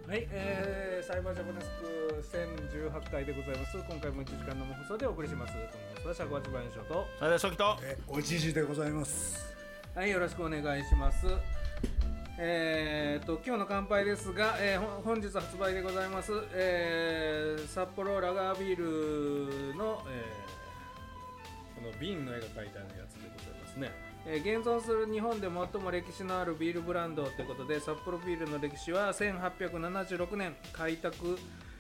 はい、裁判所ボデスク1018回でございます。今回も1時間の放送でお送りします。この放送は尺八番所と最大初期とおじじでございます。 はい、よろしくお願いします。今日の乾杯ですが、本日発売でございます、札幌ラガービールの、この瓶の絵が描いてあるやつでございますね。現存する日本で最も歴史のあるビールブランドということで、札幌ビールの歴史は1876年開拓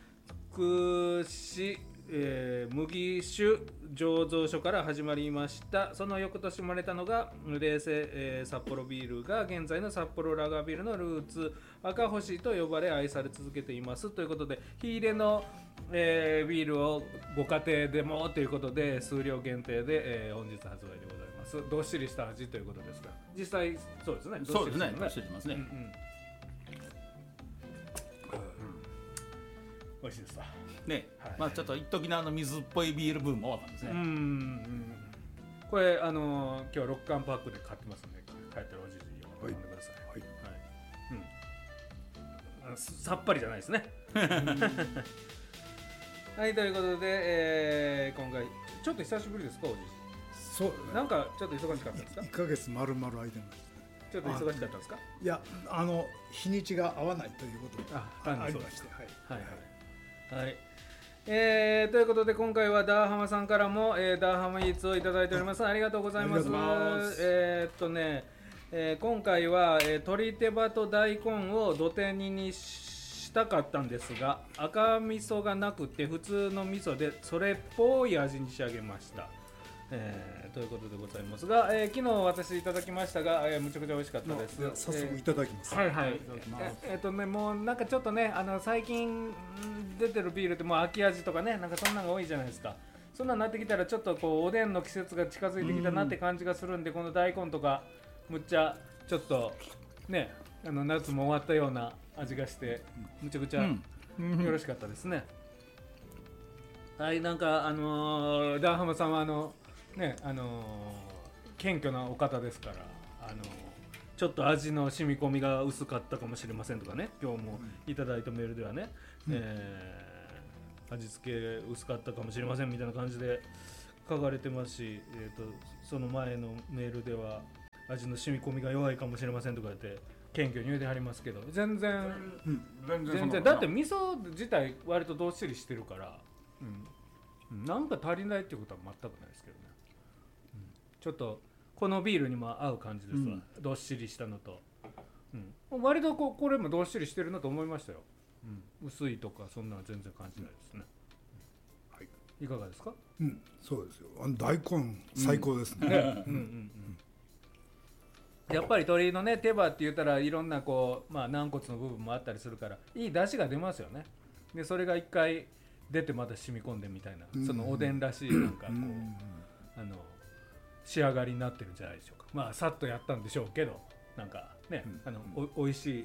し、麦酒醸造所から始まりました。その翌年生まれたのが冷製、札幌ビールが現在の札幌ラガービールのルーツ赤星と呼ばれ愛され続けていますということで、火入れの、ビールをご家庭でもということで数量限定で、本日発売でございます。どっしりした味ということですが、実際そうですね。 そうですね。どっしりしてますね。 美味しいですわね、 はい、 まあちょっと一時の水っぽいビールブームも終わったんですね。 これ今日6缶パックで買ってますので、帰ったらおじじを飲んでください。はい、はい、さっぱりじゃないですね。はい、ということで、今回ちょっと久しぶりですか、おじじ。 そう、 なんかちょっと忙しかったですか。 1ヶ月丸々空いてました。 ちょっと忙しかったですか。 いや、日にちが合わないということがありまして、はいはいはい。ということで今回はダーハマさんからも、ダーハマイーツをいただいております。ありがとうございます。今回は、鶏手羽と大根を土手煮にしたかったんですが、赤味噌がなくて普通の味噌でそれっぽい味に仕上げました。ということでございますが、昨日私いただきましたが、むちゃくちゃ美味しかったです。 早速いただきます。 はいはい。もうなんかちょっとね、最近出てるビールってもう秋味とかね、なんかそんなのが多いじゃないですか。そんなになってきたらちょっとこうおでんの季節が近づいてきたなって感じがするんで、この大根とかむっちゃちょっとね、夏も終わったような味がしてむちゃくちゃよろしかったですね。はい、なんかダーハマさんはね、謙虚なお方ですから、ちょっと味の染み込みが薄かったかもしれませんとかね、今日もいただいたメールではね、味付け薄かったかもしれませんみたいな感じで書かれてますし、その前のメールでは味の染み込みが弱いかもしれませんとか言って謙虚に言うてはりますけど、全然だって味噌自体割とどっしりしてるから、なんか足りないっていうことは全くないですけどね。ちょっとこのビールにも合う感じですわ、どっしりしたのと、割とこれもどっしりしてるなと思いましたよ、薄いとかそんなの全然感じないですね、はい、いかがですか。 そうですよ。大根最高ですね。 やっぱり鶏のね手羽って言ったらいろんなこう、軟骨の部分もあったりするからいい出汁が出ますよね。でそれが一回出てまた染み込んでみたいな、そのおでんらしいなんかこう、仕上がりになってるんじゃないでしょうか。さっとやったんでしょうけど、なんかね、おいしい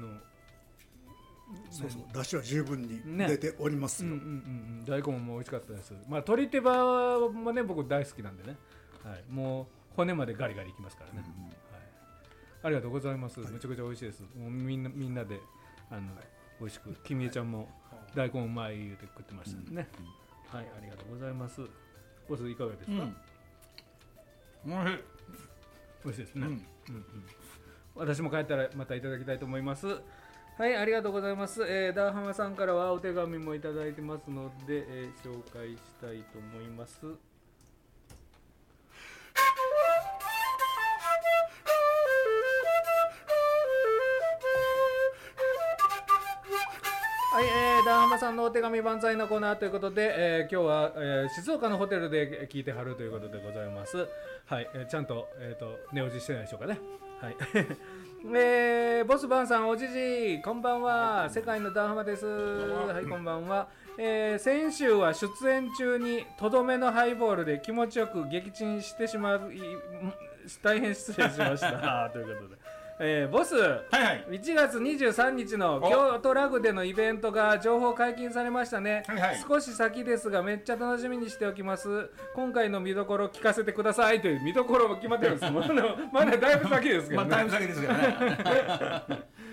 そう出汁は十分に出ておりますよ。 大根も美味しかったです。鶏手羽もね僕大好きなんでね、はい、もう骨までガリガリいきますからね、はい、ありがとうございます。めちゃくちゃ美味しいです。もうみんなで美味しく、君江ちゃんも大根うまい言うて食ってましたね、はい、ありがとうございます。ボスいかがですか。美味しいですね、私も帰ったらまたいただきたいと思います。はい、ありがとうございます。ダーハマさんからはお手紙もいただいてますので、紹介したいと思います。はい、ダーハマさんのお手紙万歳のコーナーということで、今日は、静岡のホテルで聞いてはるということでございます。はい、ちゃんと、寝落ちしてないでしょうかね。はい。ボスバンさん、おじじ、こんばんは。世界のダーハマです。はい、こんばんは。先週は出演中にとどめのハイボールで気持ちよく撃沈してしまう、大変失礼しました。ということで。ボス、1月23日の京都ラグでのイベントが情報解禁されましたね、少し先ですがめっちゃ楽しみにしておきます。今回の見どころ聞かせてくださいという。見どころも決まってるんです。まだだいぶ先ですけどね。 だいぶ先ですけどね。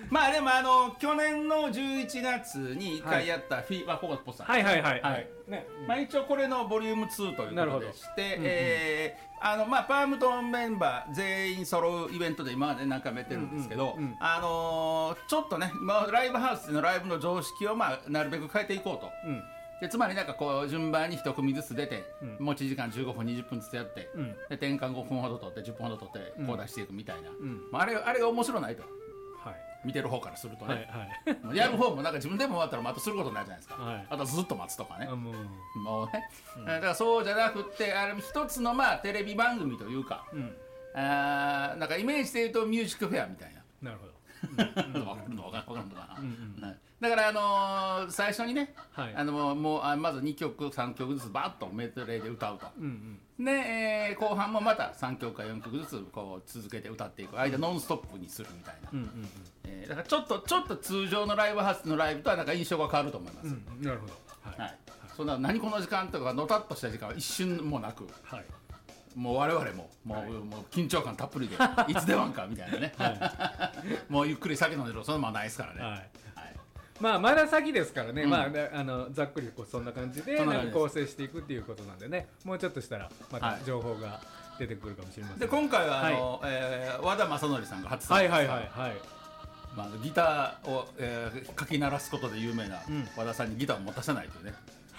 まあでも去年の11月に1回やったフィーバーポコポスさん、 はいはいはいはいね、まあ一応これのボリューム2ということでして、まあパームトンメンバー全員揃うイベントで今まで何回もやってるんですけど、ちょっとね今ライブハウスでのライブの常識をまあなるべく変えていこうと。でつまりなんかこう順番に1組ずつ出て、持ち時間15分20分ずつやって、で転換5分ほど取って10分ほど取ってこう出していくみたいな、まあ、あれが面白ないと、見てる方からするとね、やる方もなんか自分でも終わったらまたすることないじゃないですか、あとずっと待つとかね、もうね、だからそうじゃなくって一つのまあテレビ番組というか、なんかイメージで言うとミュージックフェアみたいな。 なるほど。 分かるのかな。だから最初にね、もうまず2曲3曲ずつバッとメドレーで歌うと、で、後半もまた3曲か4曲ずつこう続けて歌っていく間ノンストップにするみたいな、だからちょっと通常のライブハウスのライブとはなんか印象が変わると思います。 なるほど。 そんな何この時間とかのたっとした時間は一瞬もなく、もう我々ももう緊張感たっぷりでいつ出番かみたいなね、もうゆっくり酒飲んでるそのままないですからね。 まあまだ先ですからね、まあざっくりそんな感じでなんか構成していくっていうことなんでね、もうちょっとしたらまた情報が出てくるかもしれません。 で今回は和田正則さんが初参加です。ギターをかき鳴らすことで有名な和田さんにギターを持たせないというね。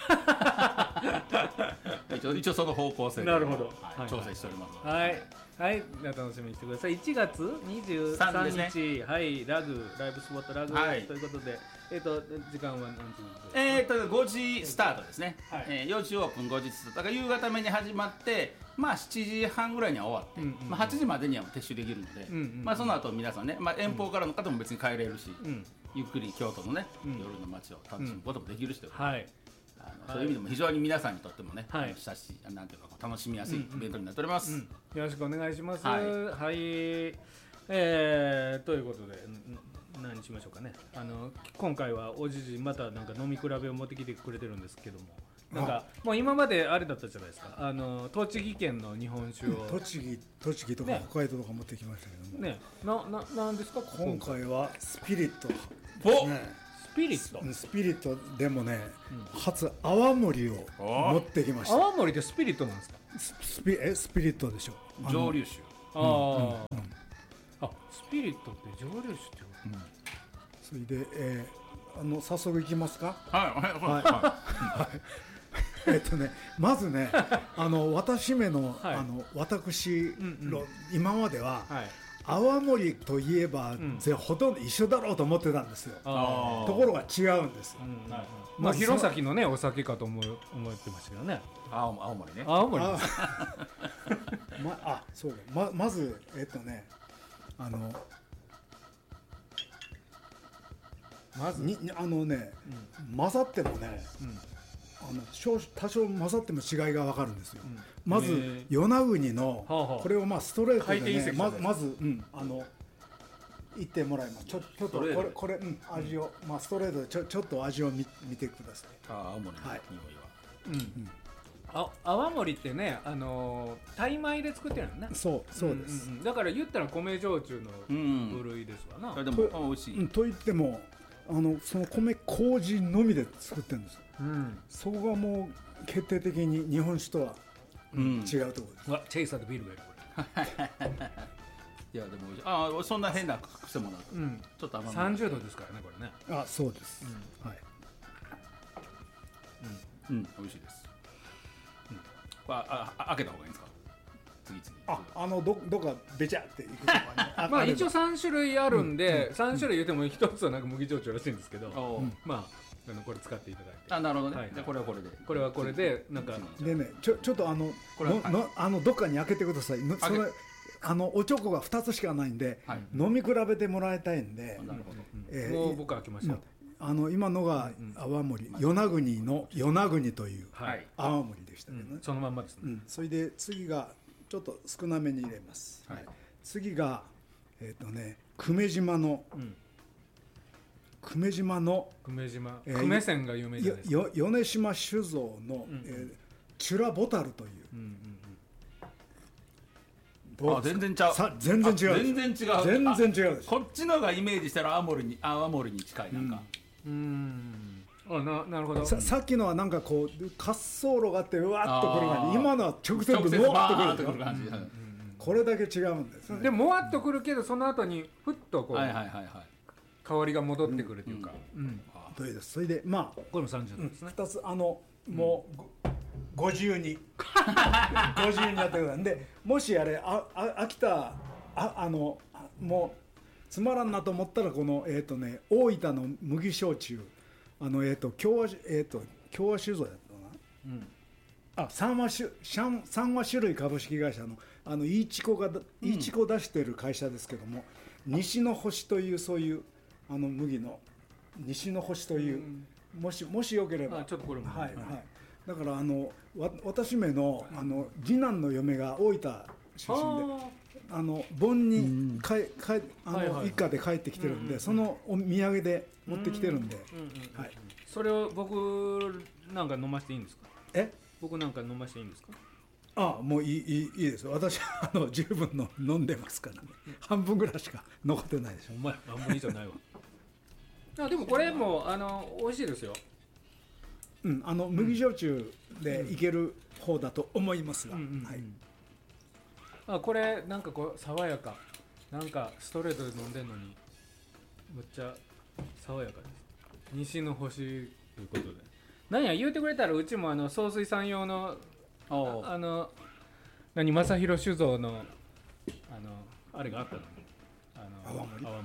一応その方向性で調整しております。 はい、楽しみにしてください。1月23日、はい、ライブスポットラグということで、時間は何時ですか？5時スタートですね。4時オープン5時スタート。だから夕方目に始まって、まあ7時半ぐらいには終わって、まあ8時までには撤収できるので、まあその後皆さんね、まあ遠方からの方も別に帰れるし、ゆっくり京都のね夜の街を楽しむこともできるしということで。そういう意味でも非常に皆さんにとってもね、なんていうか楽しみやすいイベントになっております。 よろしくお願いします。はい、ということで何しましょうかね。今回はおじじまたなんか飲み比べを持ってきてくれてるんですけども、なんかもう今まであれだったじゃないですか。栃木県の日本酒を栃木とか北海道とか持ってきましたけども。 ね、なんですか今回はスピリット。 スピリットでもね、初泡盛を持ってきました。 泡盛ってスピリットなんですか？ スピリットでしょ。 蒸留酒。 スピリットって蒸留酒ってこと？ それで早速いきますか？まずね、私めの私の今までは。泡盛といえば、ほとんど一緒だろうと思ってたんですよ。ところが違うんですよ。 まあ弘前のねお酒かと思ってましたけどね。 青森ね。 青森。 そうだ。まずまず混ざってもね。多少混ざっても違いが分かるんですよ。まず与那国のこれをまあストレートでねまず言ってもらいます。ちょっとこれ味をまあストレートでちょっと味を見てください。 青森の匂いは。泡盛ってねタイ米で作ってるのね。 そうです。 だから言ったら米焼酎の部類ですわな。 でも美味しい。 と言ってもその米麹のみで作ってるんですよ。そこがもう決定的に日本酒とは違うところです。 チェイサーとビールがいるこれ。いやでもそんな変な癖もなく、ちょっと甘め。 30度ですからねこれね。 そうです。はい。 美味しいです。開けた方がいいんですか？ どっかべちゃっていくとかね。 まあ一応3種類あるんで、3種類言っても1つはなんか麦焼酎らしいんですけど、まあこれ使っていただいて。 なるほどね。これはこれで。 これはこれでなんかでねちょっとどっかに開けてください。それおちょこが2つしかないんで飲み比べてもらいたいんで。 もう僕開けました。 今のが泡盛与那国の与那国という泡盛でしたけどね。 そのまんまですね。 それで次がちょっと少なめに入れます。次が久米島の久米線が有名じゃないですか。米島酒造のチュラボタルというあ全然ちゃう全然違う全然違う全然違うです。 こっちのがイメージしたら泡盛に近いなんか、 なるほど。 さっきのはなんかこう滑走路があってうわっとくる感じ、今のは直線でもわっとくる感じ、これだけ違うんですね。 でもわっとくるけどその後にふっとこう、香りが戻ってくるというか、 どうです。それでまあこれも30度ですね。 2つもうご自由にご自由にやってください。でもしあれ飽きたもうつまらんなと思ったらこの大分の麦焼酎共和酒造やったかな、三和種類株式会社のいいちこ出してる会社ですけども、西の星というそういう麦の西の星という、もしよければちょっとこれもはいはい、だから私めの次男の嫁が大分出身で盆に一家で帰ってきてるんで、そのお土産で持ってきてるんで、 それを僕なんか飲ませていいんですか？僕なんか飲ませていいんですか？ もういいですよ。私十分の飲んでますからね。半分ぐらいしか残ってないでしょ。 お前半分以上ないわ。でもこれも美味しいですよ。 麦焼酎でいける方だと思いますが、 これなんかこう爽やか、なんかストレートで飲んでんのにむっちゃ爽やかです。西の星ということで、何や言うてくれたらうちも総水産用の正弘酒造のあれがあったのに泡盛がね、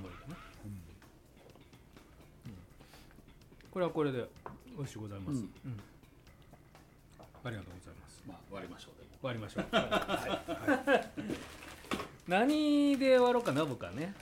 これはこれで美味しゅうございます。ありがとうございます。 終わりましょう。 終わりましょう。何で終わろうかな、僕はね。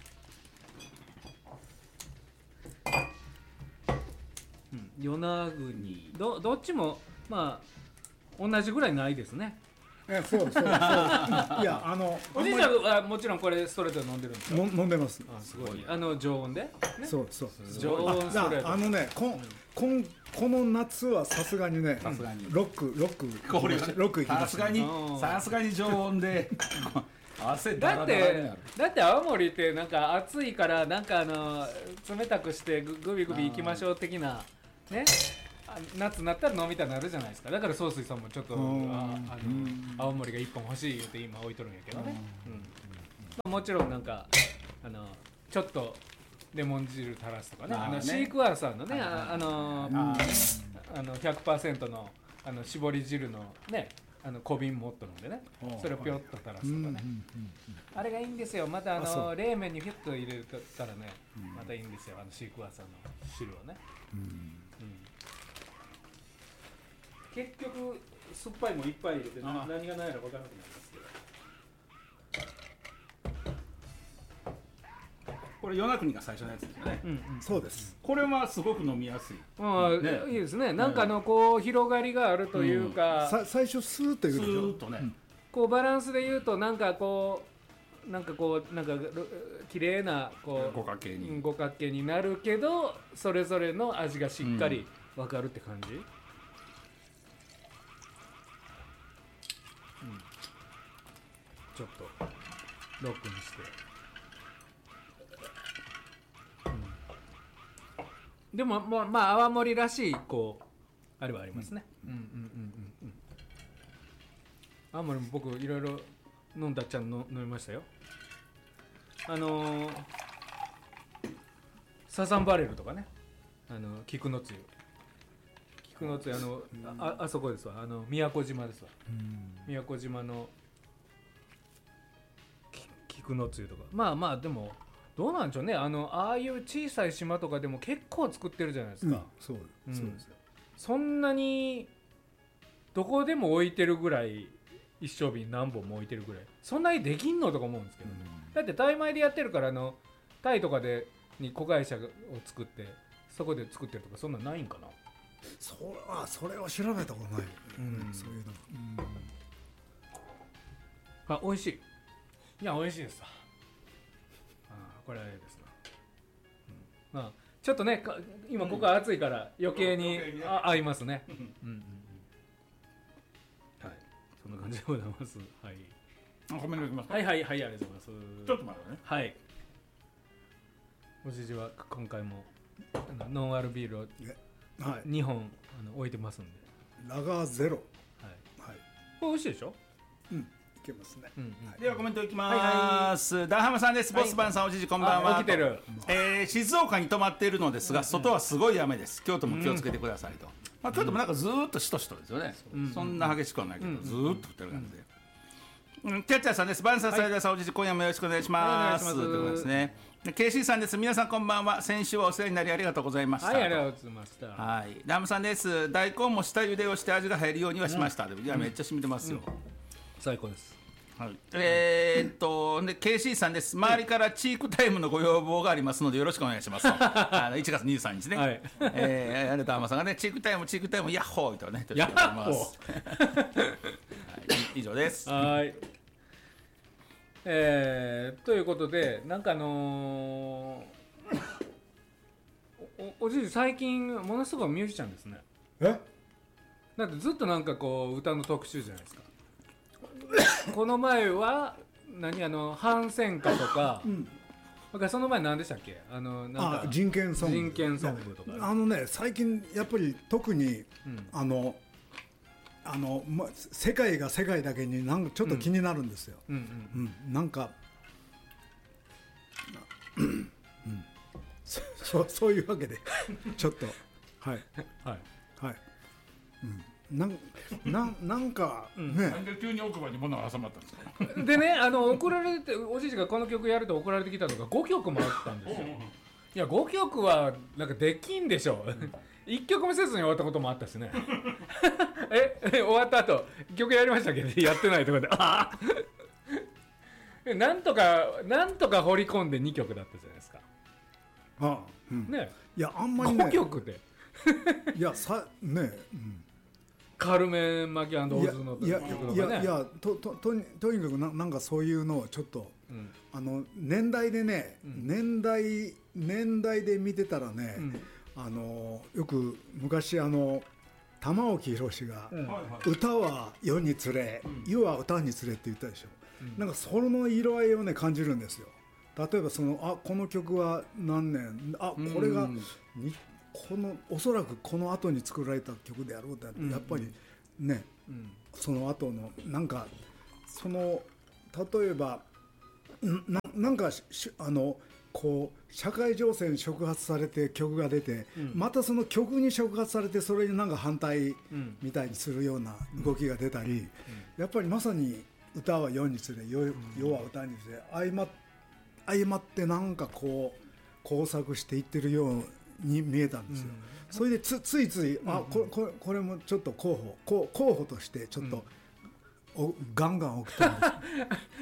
与那国どっちもまあ同じぐらいないですね。 そういやおじいちゃんはもちろんこれストレートで飲んでるんですか？ 飲んでます。 すごい常温で、 そう常温ストレート。 この夏はさすがにね、ロックいきましたね。 さすがに常温で汗だって青森ってなんか暑いからなんか冷たくしてグビグビいきましょう的なね、夏になったら飲みたくなるじゃないですか。だから総水さんもちょっと青森が1本欲しい言って今置いとるんやけどね、もちろんなんかちょっとレモン汁垂らすとかね、シークワーサーのね100% の絞り汁のね小瓶持っとるんでね、それをぴょっと垂らすとかね、あれがいいんですよ。また冷麺にフィッと入れたらね、またいいんですよ、シークワーサーの汁をね。結局酸っぱいもいっぱい入れて何が何やら分からなくなりますけど、 これ与那国が最初のやつですよね。 そうです。 これはすごく飲みやすい。 いいですね。なんかこう広がりがあるというか、 最初スーッというでしょ。 スーッとね。 こうバランスで言うとなんか綺麗なこう五角形になるけど、それぞれの味がしっかり分かるって感じ。ちょっとロックにして、でもまあ泡盛らしいこうあれはありますね。泡盛も僕いろいろ飲んだっちゃん飲みましたよ。サザンバレルとかね、菊のつゆあそこですわ、宮古島ですわ。宮古島の菊のつゆとか、まあでもどうなんでしょうね。ああいう小さい島とかでも結構作ってるじゃないですか。 そうですよ。 そんなにどこでも置いてるぐらい、一升瓶何本も置いてるぐらい、そんなにできんのとか思うんですけど、だってタイ米でやってるからタイとかでに子会社を作ってそこで作ってるとか、そんなんないんかな。 それは調べたことない、そういうの。 美味しい。いや美味しいですわ。これはあれですな。ちょっとね今ここは暑いから余計に合いますね。はい、そんな感じでございます。はい。 コメントいきますか。 はいはいはい、ありがとうございます。 ちょっと待ってね。 はい。おじじは今回もノンアルビールを2本置いてますんで。 ラガーゼロ。 はい。はい。これ美味しいでしょ？ うん。いけますね。 ではコメントいきます。ダーハマさんです。ボスバンさん、おじじこんばんは。 起きてる。 静岡に泊まっているのですが、外はすごい雨です。京都も気をつけてくださいと。京都もなんかずーっとしとしとですよね。そんな激しくはないけど、ずーっと降ってる感じで。キャッチャーさんです。バンサー、サイダーさん、おじじ今夜もよろしくお願いします。ということですね。KC さんです。皆さんこんばんは。先週はお世話になりありがとうございました。 はい、ありがとうございました。 はい。ラムさんです。大根も下茹でをして味が入るようにはしました。いや、めっちゃ染みてますよ。 最高です。 はい、で KC さんです。周りからチークタイムのご要望がありますのでよろしくお願いします。1月23日ね。はい。あれと浜さんがね、チークタイムヤッホーとね、 ヤッホー。 以上です。 はい。ということで、なんかおじい最近ものすごいミュージシャンですね。だってずっとなんかこう歌の特集じゃないですか。この前は反戦歌とか、その前何でしたっけ？なんか人権ソング。 人権ソングとか。 最近やっぱり特に、世界が世界だけになんかちょっと気になるんですよ。なんか、そういうわけでちょっとはいはいはい。なんかね、 なんで急に奥歯に物が挟まったんですか。 でね、送られておじいちがこの曲やると送られてきたのが5曲もあったんですよ。いや5曲はなんかできんでしょ。1曲もせずに終わったこともあったしね。終わった後曲やりましたっけどやってないとかで、なんとか掘り込んで2曲だったじゃないですか。ね、 いやあんまりね 5曲でいやね、 カルメン・マキ&オズの曲とかね。 いやとにかくなんかそういうのをちょっと、年代でね、年代で見てたらね、よく昔玉置宏が、歌は世につれ、世は歌につれって言ったでしょ。なんかその色合いをね感じるんですよ。例えばこの曲は何年、これがおそらくこの後に作られた曲であろうと、やっぱりね、その後のなんか例えばなんかこう社会情勢に触発されて曲が出て、またその曲に触発されてそれになんか反対みたいにするような動きが出たり、やっぱりまさに歌は世につれ、世は歌につれ、相まってなんかこう工作していってるように見えたんですよ。それでついついこれもちょっと候補としてちょっと、ガンガン起きたんです。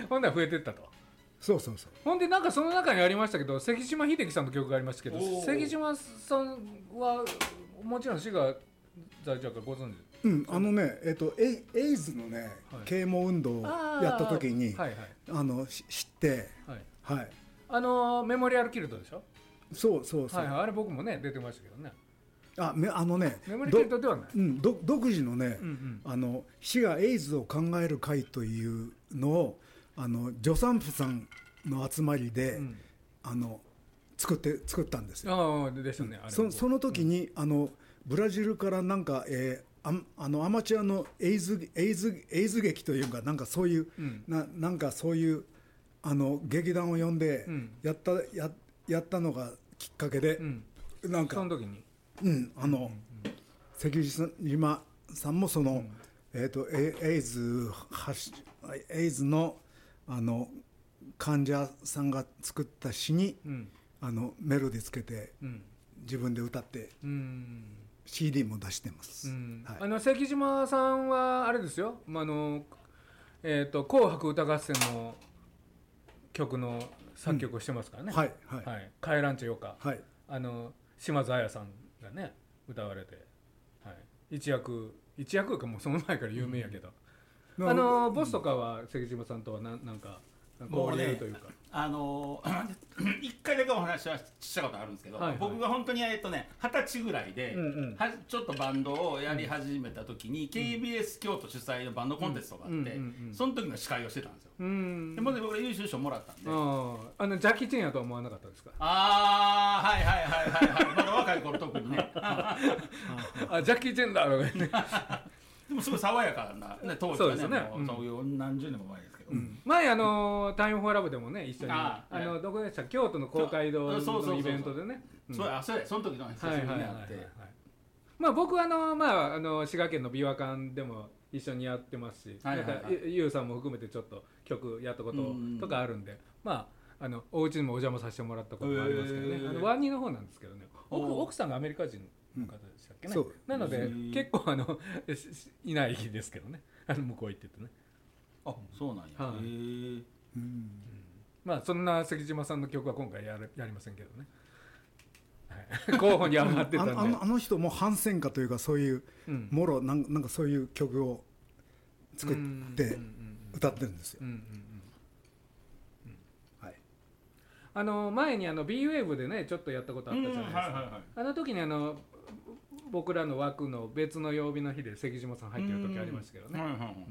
ほんなら増えてったと。 そうほんでなんかその中にありましたけど、関島秀樹さんの曲がありましたけど、関島さんはもちろん滋賀在住からご存知？ エイズのね、啓蒙運動をやった時に知って、 メモリアルキルトでしょ。 そう、 あれ僕もね出てましたけどね。 メモリアルキルトではない。 独自のね、滋賀エイズを考える会というのを助産婦さんの集まりで、作ったんですよ。 でしたね。 その時にブラジルからなんか、アマチュアのエイズ劇というかなんかそういう、なんかそういう劇団を呼んでやったのがきっかけで、なんかその時に、 関島さんもその、エイズの患者さんが作った詩に、メロディーつけて、自分で歌って、CD も出してます。 関島さんはあれですよ、紅白歌合戦の曲の作曲をしてますからね。帰らんちよか、島津亜矢さんがね歌われて、一躍かもうその前から有名やけど、ボスとかは関島さんとはなんかこういうというか。 一回だけお話はしたことあるんですけど、僕が本当に20歳ぐらいで、ちょっとバンドをやり始めた時に、KBS 京都主催のバンドコンテストがあって、その時の司会をしてたんですよ。で僕が優秀賞もらったんで、 ジャッキー・チェンやとは思わなかったですか？ はいはいはいはいはい、まだ若い頃特にね。 ジャッキー・チェンだろうね。 でもすごい爽やかな、ね、当時はね、そういう何十年も前ですけど、 前タイムフォーラブでもね一緒にどこでした京都の公会堂のイベントでね、 その時の久しぶりに会って、 僕は滋賀県の琵琶館でも一緒にやってますし、ゆうさんも含めてちょっと曲やったこととかあるんで、お家にもお邪魔させてもらったこともありますけどね、ワニの方なんですけどね、奥さんがアメリカ人の方でしたっけね、なので結構いないですけどね、向こう行っててね。 あ、そうなんや。 そんな関島さんの曲は今回やりませんけどね。候補に上がってたんで、 あの人も反戦歌というかそういうもろなんかそういう曲を作って歌ってるんですよ。 前にB-Wave でねちょっとやったことあったじゃないですか。あの時に僕らの枠の別の曜日の日で関島さん入ってる時ありましたけどね。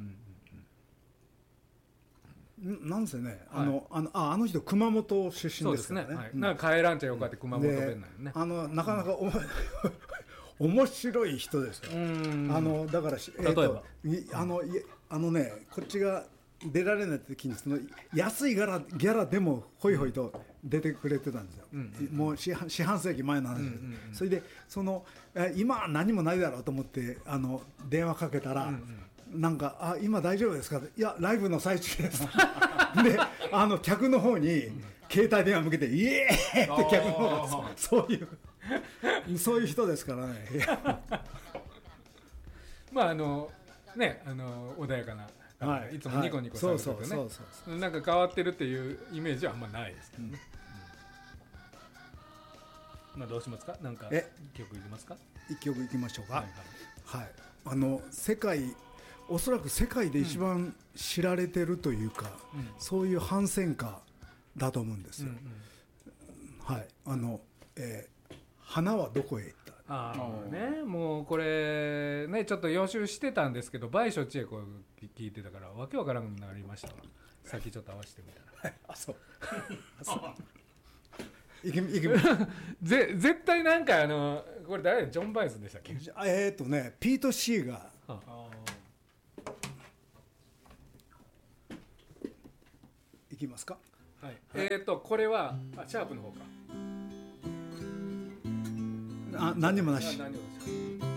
なんせね、あの人熊本出身ですからね。 なんか帰らんちゃよかって熊本弁なんね。 なかなか面白い人ですよ。だから例えばこっちが出られない時にその安いギャラでもホイホイと出てくれてたんですよ。もう四半世紀前の話です。それで今は何もないだろうと思って電話かけたら。なんか今大丈夫ですか？いやライブの最中です。で客の方に携帯電話向けてイエーイって客の方がそういう人ですからね。 穏やかな、いつもニコニコされててね、なんか変わってるっていうイメージはあんまないですけどね。どうしますか？なんか曲いきますか？ 一曲いきましょうか。おそらく世界で一番知られてるというか、そういう反戦歌だと思うんですよ。花はどこへ行った。 もうこれねちょっと予習してたんですけど、倍所千恵子聞いてたからわけわからなくなりましたわ。さっきちょっと合わせてみたら。 そう。 絶対なんかこれ誰？ジョン・バイスでしたっけ？ ピート・シーガー。いきますか。 これはシャープの方か。 何にもなし。